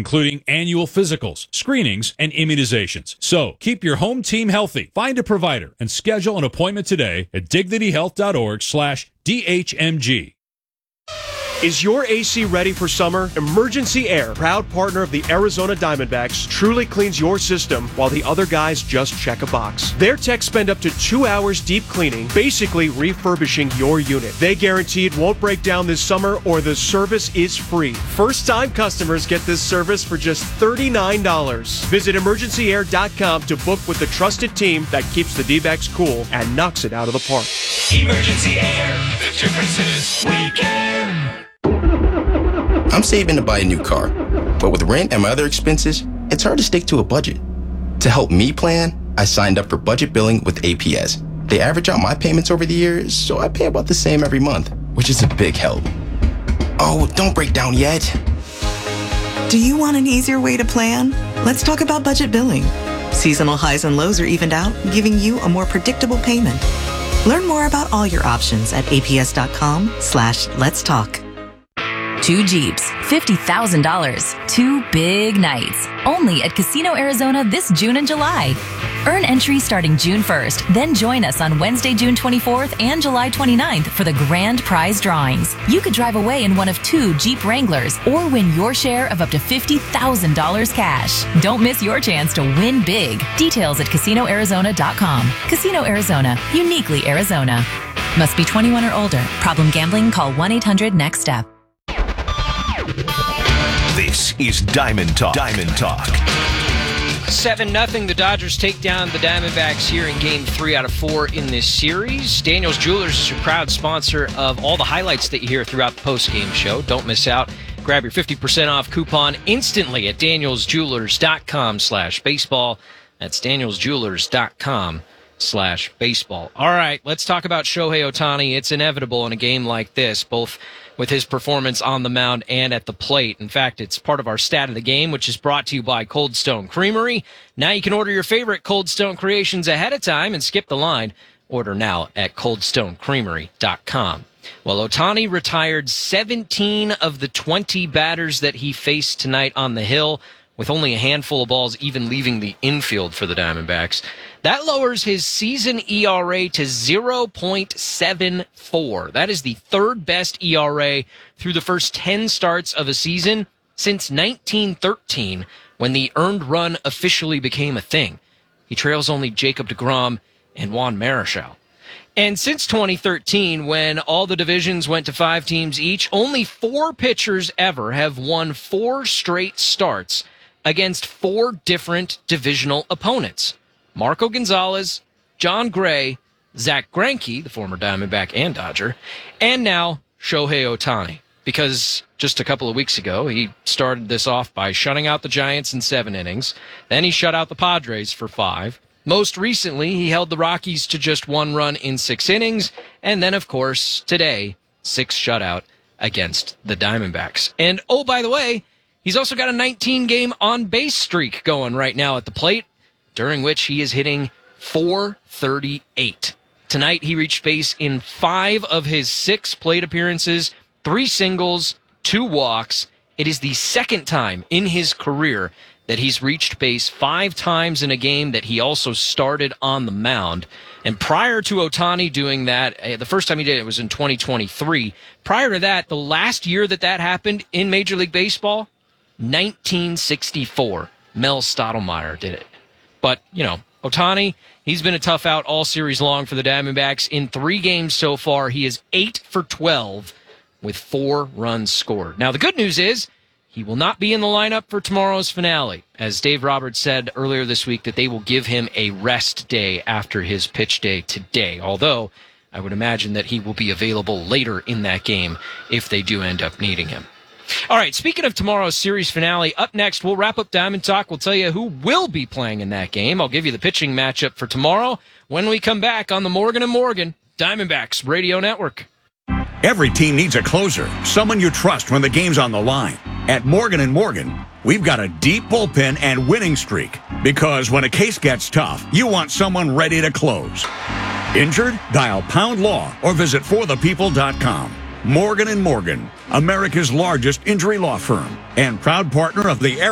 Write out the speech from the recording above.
including annual physicals, screenings, and immunizations. So keep your home team healthy. Find a provider and schedule an appointment today at dignityhealth.org/DHMG. Is your AC ready for summer? Emergency Air, proud partner of the Arizona Diamondbacks, truly cleans your system while the other guys just check a box. Their techs spend up to 2 hours deep cleaning, basically refurbishing your unit. They guarantee it won't break down this summer or the service is free. First-time customers get this service for just $39. Visit emergencyair.com to book with the trusted team that keeps the D-backs cool and knocks it out of the park. Emergency Air. The difference is we care. I'm saving to buy a new car, but with rent and my other expenses, it's hard to stick to a budget. To help me plan, I signed up for budget billing with APS. They average out my payments over the years, so I pay about the same every month, which is a big help. Oh, don't break down yet. Do you want an easier way to plan? Let's talk about budget billing. Seasonal highs and lows are evened out, giving you a more predictable payment. Learn more about all your options at aps.com/let's talk. 2 Jeeps, $50,000. 2 big nights. Only at Casino Arizona this June and July. Earn entry starting June 1st. Then join us on Wednesday, June 24th and July 29th for the grand prize drawings. You could drive away in one of 2 Jeep Wranglers or win your share of up to $50,000 cash. Don't miss your chance to win big. Details at CasinoArizona.com. Casino Arizona. Uniquely Arizona. Must be 21 or older. Problem gambling? Call 1-800-NEXT-STEP. This is Diamond Talk. Diamond Talk. 7-0. The Dodgers take down the Diamondbacks here in Game 3 out of 4 in this series. Daniel's Jewelers is a proud sponsor of all the highlights that you hear throughout the post-game show. Don't miss out. Grab your 50% off coupon instantly at danielsjewelers.com/baseball. That's danielsjewelers.com/baseball. All right, let's talk about Shohei Ohtani. It's inevitable in a game like this, both with his performance on the mound and at the plate. In fact, it's part of our stat of the game, which is brought to you by Cold Stone Creamery. Now you can order your favorite Cold Stone creations ahead of time and skip the line. Order now at coldstonecreamery.com. Well, Ohtani retired 17 of the 20 batters that he faced tonight on the hill, with only a handful of balls even leaving the infield for the Diamondbacks. That lowers his season ERA to 0.74. That is the third best ERA through the first 10 starts of a season since 1913, when the earned run officially became a thing. He trails only Jacob deGrom and Juan Marichal. And since 2013, when all the divisions went to 5 teams each, only 4 pitchers ever have won 4 straight starts against 4 different divisional opponents. Marco Gonzalez, John Gray, Zach Greinke, the former Diamondback and Dodger, and now Shohei Ohtani. Because just a couple of weeks ago, he started this off by shutting out the Giants in 7 innings. Then he shut out the Padres for 5. Most recently, he held the Rockies to just 1 run in 6 innings. And then, of course, today, 6 shutout against the Diamondbacks. And, oh, by the way, he's also got a 19-game on-base streak going right now at the plate, during which he is hitting .438. Tonight, he reached base in 5 of his 6 plate appearances, 3 singles, 2 walks. It is the second time in his career that he's reached base 5 times in a game that he also started on the mound. And prior to Ohtani doing that, the first time he did it was in 2023. Prior to that, the last year that happened in Major League Baseball, 1964. Mel Stottlemyre did it. But, you know, Ohtani, he's been a tough out all series long for the Diamondbacks. In 3 games so far, he is 8 for 12 with 4 runs scored. Now, the good news is he will not be in the lineup for tomorrow's finale, as Dave Roberts said earlier this week that they will give him a rest day after his pitch day today, although I would imagine that he will be available later in that game if they do end up needing him. All right, speaking of tomorrow's series finale, up next, we'll wrap up Diamond Talk. We'll tell you who will be playing in that game. I'll give you the pitching matchup for tomorrow when we come back on the Morgan & Morgan Diamondbacks Radio Network. Every team needs a closer, someone you trust when the game's on the line. At Morgan & Morgan, we've got a deep bullpen and winning streak, because when a case gets tough, you want someone ready to close. Injured? Dial Pound Law or visit forthepeople.com. Morgan & Morgan, America's largest injury law firm and proud partner of the